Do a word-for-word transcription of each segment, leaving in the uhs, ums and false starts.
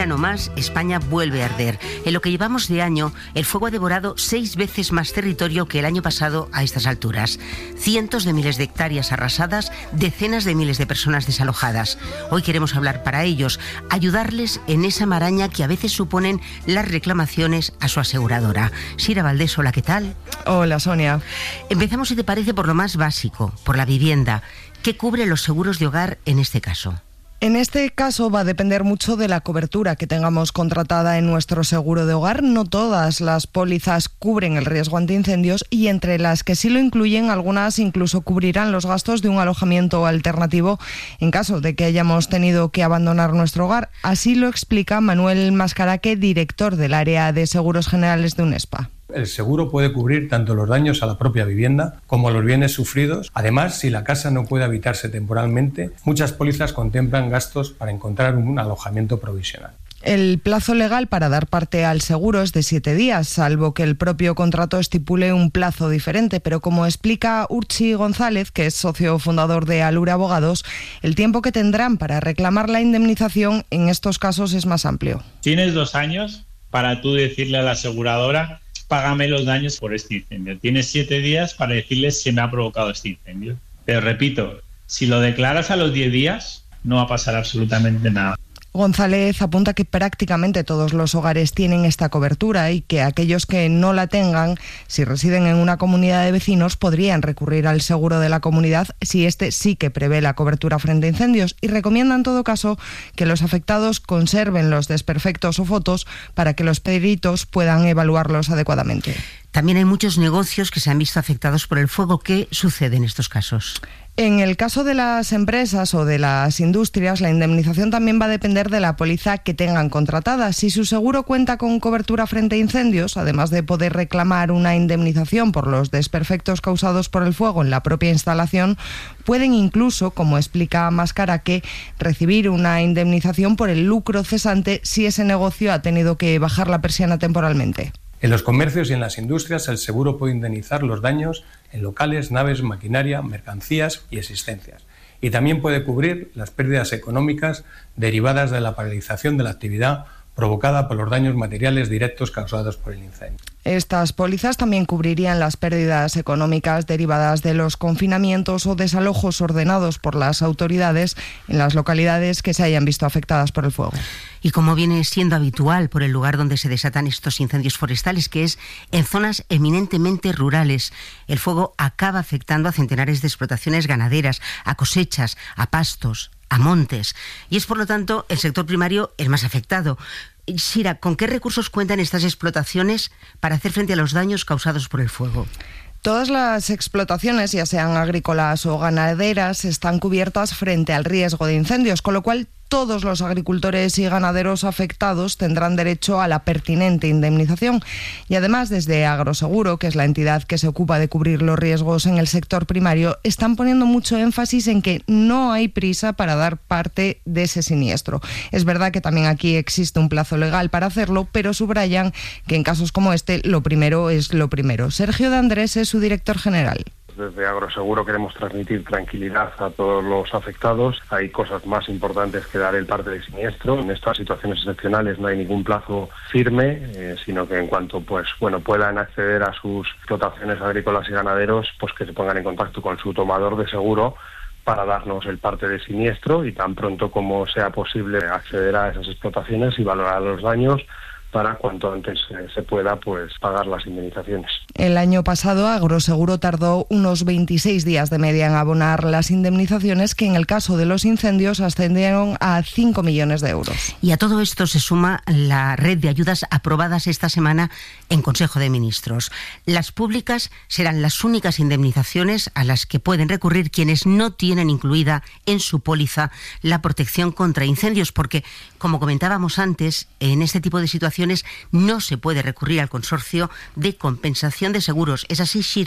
verano más, España vuelve a arder. En lo que llevamos de año, el fuego ha devorado seis veces más territorio que el año pasado a estas alturas. Cientos de miles de hectáreas arrasadas, decenas de miles de personas desalojadas. Hoy queremos hablar para ellos, ayudarles en esa maraña que a veces suponen las reclamaciones a su aseguradora. Sira Valdés, hola, ¿qué tal? Hola, Sonia. Empezamos, si te parece, por lo más básico, por la vivienda. ¿Qué cubren los seguros de hogar en este caso? En este caso va a depender mucho de la cobertura que tengamos contratada en nuestro seguro de hogar. No todas las pólizas cubren el riesgo antiincendios y entre las que sí lo incluyen, algunas incluso cubrirán los gastos de un alojamiento alternativo en caso de que hayamos tenido que abandonar nuestro hogar. Así lo explica Manuel Mascaraque, director del área de seguros generales de UNESPA. El seguro puede cubrir tanto los daños a la propia vivienda como los bienes sufridos. Además, si la casa no puede habitarse temporalmente, muchas pólizas contemplan gastos para encontrar un alojamiento provisional. El plazo legal para dar parte al seguro es de siete días, salvo que el propio contrato estipule un plazo diferente. Pero como explica Urchi González, que es socio fundador de Alure Abogados, el tiempo que tendrán para reclamar la indemnización en estos casos es más amplio. Tienes dos años para tú decirle a la aseguradora: págame los daños por este incendio. Tienes siete días para decirles si me ha provocado este incendio. Pero repito, si lo declaras a los diez días, no va a pasar absolutamente nada. González apunta que prácticamente todos los hogares tienen esta cobertura y que aquellos que no la tengan, si residen en una comunidad de vecinos, podrían recurrir al seguro de la comunidad si este sí que prevé la cobertura frente a incendios, y recomienda en todo caso que los afectados conserven los desperfectos o fotos para que los peritos puedan evaluarlos adecuadamente. También hay muchos negocios que se han visto afectados por el fuego. ¿Qué sucede en estos casos? En el caso de las empresas o de las industrias, la indemnización también va a depender de la póliza que tengan contratada. Si su seguro cuenta con cobertura frente a incendios, además de poder reclamar una indemnización por los desperfectos causados por el fuego en la propia instalación, pueden incluso, como explica Mascaraque, recibir una indemnización por el lucro cesante si ese negocio ha tenido que bajar la persiana temporalmente. En los comercios y en las industrias, el seguro puede indemnizar los daños en locales, naves, maquinaria, mercancías y existencias. Y también puede cubrir las pérdidas económicas derivadas de la paralización de la actividad provocada por los daños materiales directos causados por el incendio. Estas pólizas también cubrirían las pérdidas económicas derivadas de los confinamientos o desalojos ordenados por las autoridades en las localidades que se hayan visto afectadas por el fuego. Y como viene siendo habitual por el lugar donde se desatan estos incendios forestales, que es en zonas eminentemente rurales, el fuego acaba afectando a centenares de explotaciones ganaderas, a cosechas, a pastos, a montes. Y es, por lo tanto, el sector primario el más afectado. Sira, ¿con qué recursos cuentan estas explotaciones para hacer frente a los daños causados por el fuego? Todas las explotaciones, ya sean agrícolas o ganaderas, están cubiertas frente al riesgo de incendios, con lo cual todos los agricultores y ganaderos afectados tendrán derecho a la pertinente indemnización. Y además, desde Agroseguro, que es la entidad que se ocupa de cubrir los riesgos en el sector primario, están poniendo mucho énfasis en que no hay prisa para dar parte de ese siniestro. Es verdad que también aquí existe un plazo legal para hacerlo, pero subrayan que en casos como este, lo primero es lo primero. Sergio de Andrés es su director general. Desde Agroseguro queremos transmitir tranquilidad a todos los afectados. Hay cosas más importantes que dar el parte de siniestro. En estas situaciones excepcionales no hay ningún plazo firme, eh, sino que en cuanto pues bueno puedan acceder a sus explotaciones agrícolas y ganaderos, pues que se pongan en contacto con su tomador de seguro para darnos el parte de siniestro y tan pronto como sea posible acceder a esas explotaciones y valorar los daños para cuanto antes eh, se pueda pues pagar las indemnizaciones. El año pasado Agroseguro tardó unos veintiséis días de media en abonar las indemnizaciones, que en el caso de los incendios ascendieron a cinco millones de euros. Y a todo esto se suma la red de ayudas aprobadas esta semana en Consejo de Ministros. Las públicas serán las únicas indemnizaciones a las que pueden recurrir quienes no tienen incluida en su póliza la protección contra incendios, porque, como comentábamos antes, en este tipo de situaciones no se puede recurrir al consorcio de compensación de seguros. ¿Es así, Sira?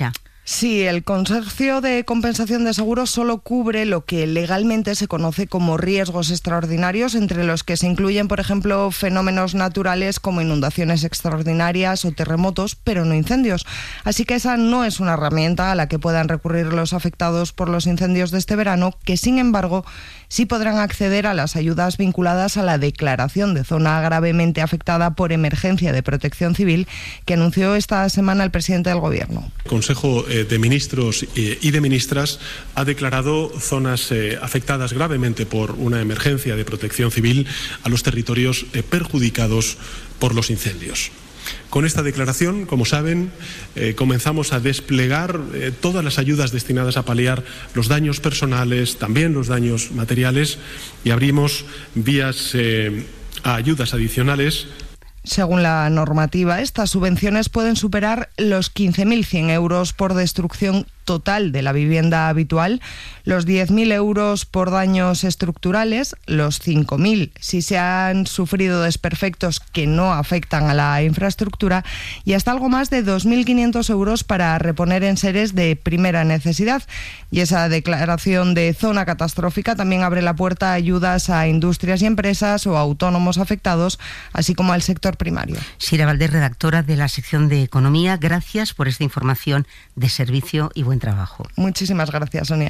Sí, el Consorcio de Compensación de Seguros solo cubre lo que legalmente se conoce como riesgos extraordinarios, entre los que se incluyen, por ejemplo, fenómenos naturales como inundaciones extraordinarias o terremotos, pero no incendios. Así que esa no es una herramienta a la que puedan recurrir los afectados por los incendios de este verano, que sin embargo sí podrán acceder a las ayudas vinculadas a la declaración de zona gravemente afectada por emergencia de protección civil que anunció esta semana el presidente del Gobierno. El Consejo de Ministros y de Ministras ha declarado zonas afectadas gravemente por una emergencia de protección civil a los territorios perjudicados por los incendios. Con esta declaración, como saben, eh, comenzamos a desplegar eh, todas las ayudas destinadas a paliar los daños personales, también los daños materiales, y abrimos vías eh, a ayudas adicionales. Según la normativa, estas subvenciones pueden superar los quince mil cien euros por destrucción total de la vivienda habitual, los diez mil euros por daños estructurales, los cinco mil si se han sufrido desperfectos que no afectan a la infraestructura y hasta algo más de dos mil quinientos euros para reponer enseres de primera necesidad. Y esa declaración de zona catastrófica también abre la puerta a ayudas a industrias y empresas o autónomos afectados, así como al sector primario. Sira Valdés, redactora de la sección de Economía, gracias por esta información de servicio y buen trabajo. Muchísimas gracias, Sonia.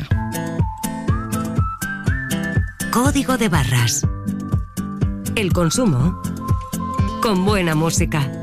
Código de barras. El consumo con buena música.